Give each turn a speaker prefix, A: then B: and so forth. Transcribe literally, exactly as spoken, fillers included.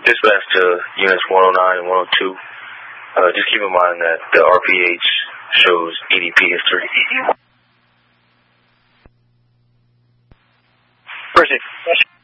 A: Dispatch to units one oh nine and one oh two. Uh, just keep in mind that the R P H shows E D P history.
B: Where's it?